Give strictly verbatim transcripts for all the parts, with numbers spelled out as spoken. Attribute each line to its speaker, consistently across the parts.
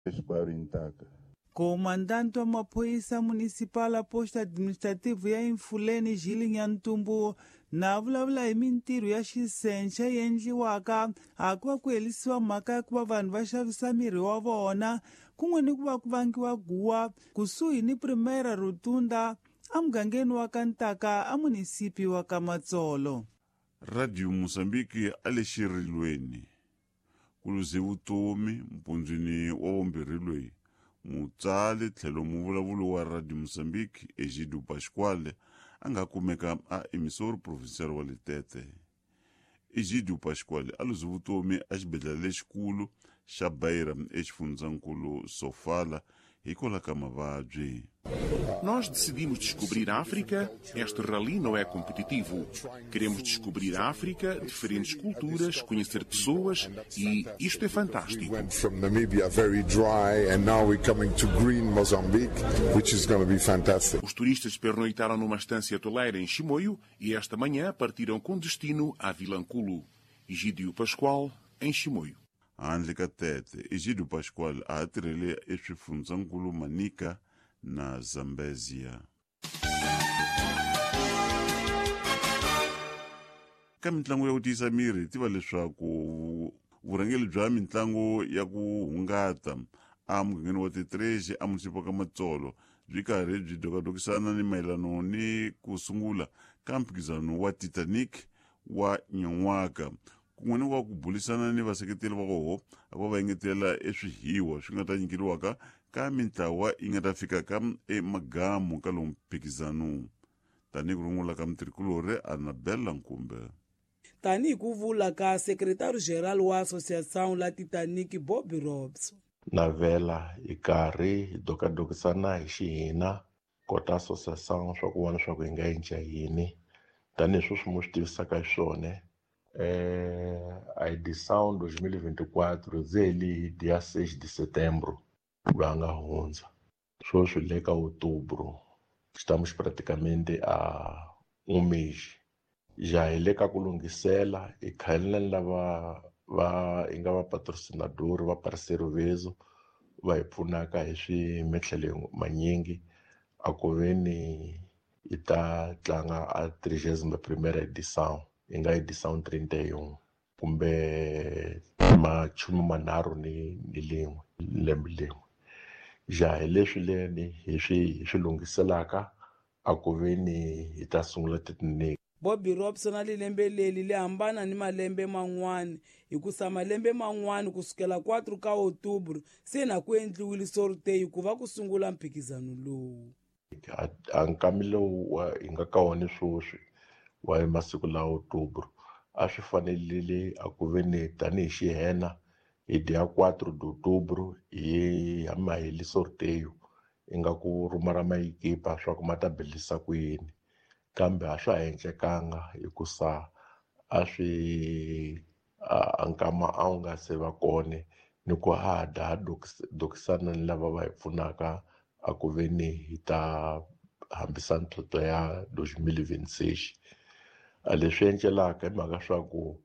Speaker 1: Comandante wa maphorisa municipal a posta administrative ya Imfuleni Jili Nyantumbu na vulavula hi mintirho ya xisencha yi endliwaka a ku va ku helisiwa mhaka ya ku va vanhu va xavisa miri wa vona kun'we ni ku va ku vangiwa guwa kusuhi ni Primera Rotunda a mugangeni wa ka Ntaka a munisipi wa ka Matsolo.
Speaker 2: Radio Mozambique a le xirilweni ku luze vutomi mpundzini wa vumbirhi loyi mutsali tlhelo muvulavulo wa Radio Mozambique Egidio Pasquale a nga kumeka a emisori provincial wa Litete. Egidio Pasquale a luze vutomi a xibedhlele lexikulu xa Beira exifundzakulu Sofala hikwalaho ka mavabyi.
Speaker 3: Nós decidimos descobrir a África. Este rally não é competitivo. Queremos descobrir a África, diferentes culturas, conhecer pessoas e isto é fantástico.
Speaker 4: We went from Namibia very dry and now we're coming to green Mozambique, which is going to be fantastic.
Speaker 3: Os turistas pernoitaram numa estância hoteleira em Chimoio e esta manhã partiram com destino a Vilanculo. Egidio Pascoal, em Chimoio.
Speaker 2: Handle ka tete Egidio Pasquale a tirhele eswifundzakulu Manica na Zambezia. Ka mitlangu ya ku tiyisa miri tiva leswaku vurhangeli bya mitlangu ya ku hungata a mugangeni wa Titreji a munisipi ka Matsolo byi karhi byi dokadokisana ni mayelano ni ku sungula ka mphikizano wa Titanic wa Nyan'waka kun'we wa ku bulisana ni vaseketeli va koho a va va engetela eswihiwa swi nga ta nyikeriwaka ka mitlawa yi nga ta fika ka emagamu ka lomu mphikizano. Tanihi ku rungula ka mutirhikulori Annabella Nkumbe.
Speaker 1: Tanihi ku vula ka sekretari general wa Associação la Titanic Bobby Robson.
Speaker 5: Navela hi karhi hi dokadokisana hi xihina kota associação swa ku vona swa ku hi nga endla yini tanihi sweswi mu swi tivisaka swona. Eh, a edição dois mil e vinte e quatro zeli dia seis de setembro lá nga hundza sweswi le ka outubro estamos praticamente a um mês já hi le ka ku lungisela hi khaleni lava va hi nga va patrocinador va parceiro vezo va hi pfunaka hi swimetlhelo manyingi a ku veni hi ta tlanga a trigésima primeira edição inga edição trinta e um kumbe machumi manharhu ni ni lin'we lembe lin'we ja hi leswi leni hi swi swi lunghiselaka a ku veni hi ta sungula Titanic.
Speaker 1: Bobby Robson ali lembe leli li hambana ni malembe man'wani hikusa malembe man'wani kusukela quatro ka Outubro se na ku endliwile sorteio ku va ku sungula mphikizano lowu.
Speaker 5: A nkami lowu wa hi nga ka wona sweswi wa masiku la Outubro a swi fanelele a ku veni tanihi xihena hi dia quatro de Outubro hi maheli sorteio inga ku ruma ra maekipa swa ku mata belisa ku yini kambe a swa endlekanga hikusa a swi a nkama a nga se va kone ni ku a da dokisana ni lava va hi pfunaka a ku veni hi ta hambisa ntlhontlho ya dois mil e vinte e seis. A leswi endlelaka hi mhaka swa ku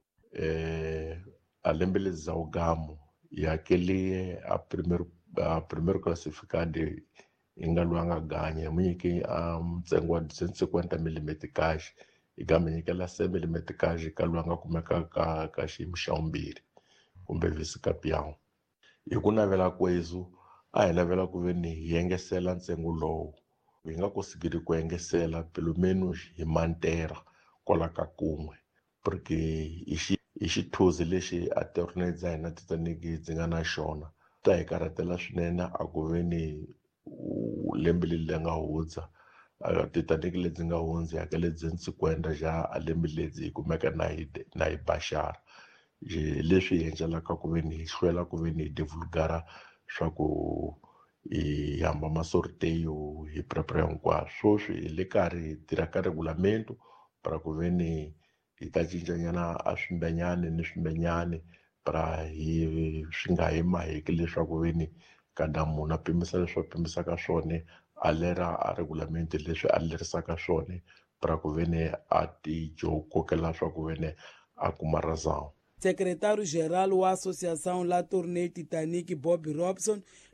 Speaker 5: eh a lembe le Zaugamu hi hakele a primeiro a primeiro classificado hi nga lwanga ganya mu nyiki a ntsengo wa duzentos e cinquenta milímetros cash hi ga mi nyikela cem milímetros cash ka lwanga kumeka ka ka xiyimo xa vumbirhi kumbe vice campeão. Hi ku navela kwezu a hi navela ku veni hi yengesela ntsengo lowu hi nga kosigiri ku yengesela pelo menos hi mantera kola ka kun'we porque hi xithuzi lexi a tornei dza hina Titanic dzi nga na xona ta hi karhatela swinene a ku veni lembe leri nga hundza Titanic ledzi nga hundza hakele duzentos e cinquenta ja a lembe ledzi hi kumeka na hi na hi bashara leswi hi endlelaka ku veni hi hlwela ku veni hi divulgara swa ku hi hamba masorteio hi prepara hinkwaswo sweswi hi le karhi hi tirha ka regulamento para ku veni hi ta cincanyana a swimbenyani ni swimbenyani para hi swi nga hi maheki leswaku veni kada munhu a pimisa leswi a pimisaka swona a lera a regulamento leswi a lerisaka swona para ku veni a ti jo kokela swa ku veni a kuma razão.
Speaker 1: Secretário-geral da Associação La Tournée Titanic Bobby Robson